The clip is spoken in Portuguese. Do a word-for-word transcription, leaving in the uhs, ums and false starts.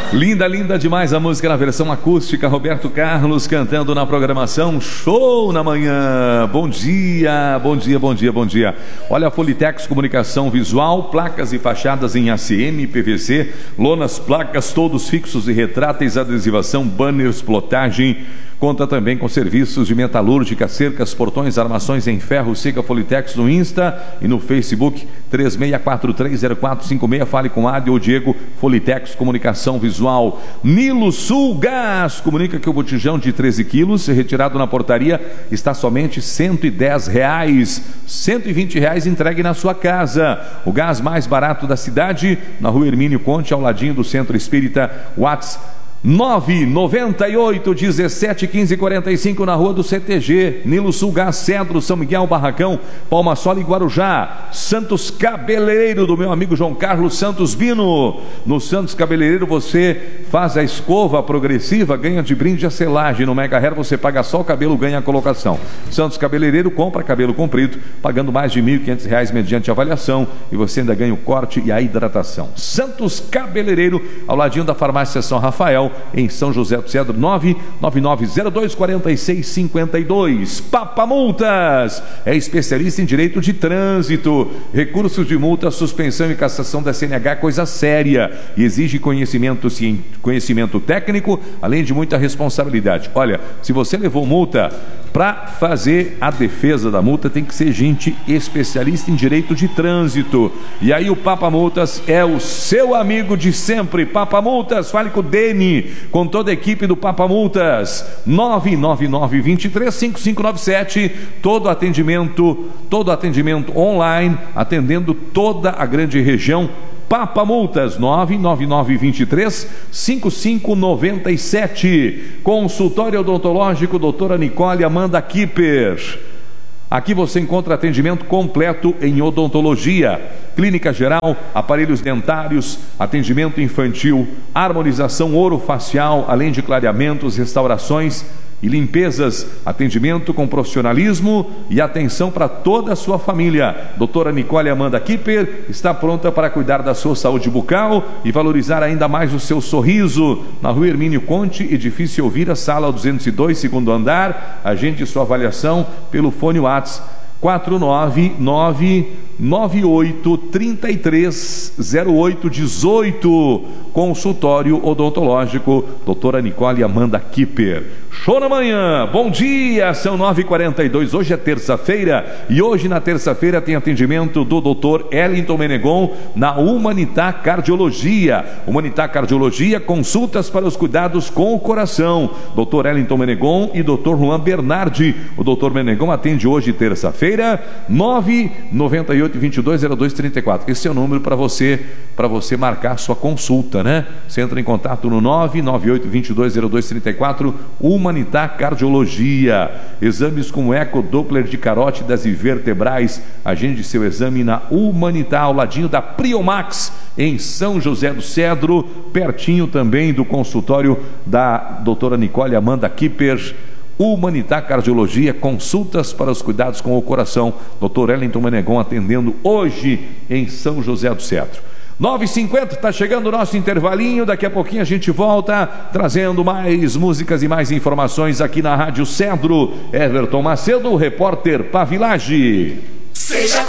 Linda, linda demais a música na versão acústica. Roberto Carlos cantando na programação Show na Manhã. Bom dia, bom dia, bom dia, bom dia. Olha, a Folitex Comunicação Visual, placas e fachadas em A C M, P V C, lonas, placas, todos fixos e retráteis, adesivação, banners, plotagem. Conta também com serviços de metalúrgica, cercas, portões, armações em ferro. Siga a Folitex no Insta e no Facebook, três seis quatro três zero quatro cinco seis. Fale com Adi ou Diego. Folitex Comunicação Visual. Nilo Sul Gás comunica que o botijão de treze quilos retirado na portaria está somente cento e dez reais. cento e vinte reais entregue na sua casa. O gás mais barato da cidade, na Rua Hermínio Conte, ao ladinho do Centro Espírita. WhatsApp nove nove oito, dezessete, quinze, quarenta e cinco, na Rua do C T G. Nilo Sul Gás, Cedro, São Miguel, Barracão, Palma Sola e Guarujá. Santos Cabeleireiro, do meu amigo João Carlos Santos Bino. No Santos Cabeleireiro você faz a escova progressiva, ganha de brinde a selagem. No Mega Hair você paga só o cabelo, ganha a colocação. Santos Cabeleireiro compra cabelo comprido, pagando mais de mil e quinhentos reais mediante avaliação, e você ainda ganha o corte e a hidratação. Santos Cabeleireiro, ao ladinho da Farmácia São Rafael, em São José do Cedro. Nove nove nove zero dois quatro seis cinco dois. Papa Multas é especialista em direito de trânsito, recursos de multa, suspensão e cassação da C N H, coisa séria, e exige conhecimento, conhecimento técnico, além de muita responsabilidade. Olha, se você levou multa, para fazer a defesa da multa tem que ser gente especialista em direito de trânsito, e aí o Papa Multas é o seu amigo de sempre. Papa Multas, fale com o Deni, com toda a equipe do Papa Multas. Nove nove nove, dois três, cinco cinco nove sete. Todo atendimento, todo atendimento online, atendendo toda a grande região. Papa Multas, nove nove nove, dois três, cinco cinco nove sete. Consultório odontológico doutora Nicole Amanda Kipper. Aqui você encontra atendimento completo em odontologia, clínica geral, aparelhos dentários, atendimento infantil, harmonização orofacial, além de clareamentos, restaurações e limpezas, atendimento com profissionalismo e atenção para toda a sua família. Doutora Nicole Amanda Kipper está pronta para cuidar da sua saúde bucal e valorizar ainda mais o seu sorriso. Na Rua Hermínio Conte, edifício Elvira, sala duzentos e dois, segundo andar. Agende sua avaliação pelo fone WhatsApp quatro nove nove, nove oito três três, zero oito um oito. Consultório odontológico doutora Nicole Amanda Kipper. Show na Manhã, bom dia, são nove e quarenta e dois. Hoje é terça-feira e hoje na terça-feira tem atendimento do doutor Ellington Menegon na Humanitar Cardiologia. Humanitar Cardiologia, consultas para os cuidados com o coração. doutor Ellington Menegon e doutor Juan Bernardi. O doutor Menegon atende hoje, terça-feira, nove nove oito, dois dois zero dois três quatro. Esse é o número para você, para você marcar sua consulta, né? Você entra em contato no nove nove oito, dois dois zero dois três quatro. Humanitar Cardiologia. Exames com eco, Doppler de carótidas e vertebrais. Agende seu exame na Humanitar, ao ladinho da Priomax, em São José do Cedro, pertinho também do consultório da doutora Nicole Amanda Kipper. Humanitar Cardiologia, consultas para os cuidados com o coração. doutor Ellington Menegon atendendo hoje em São José do Cedro. nove e cinquenta, está chegando o nosso intervalinho. Daqui a pouquinho a gente volta trazendo mais músicas e mais informações aqui na Rádio Cedro. Everton Macedo, repórter Pavilage. Seja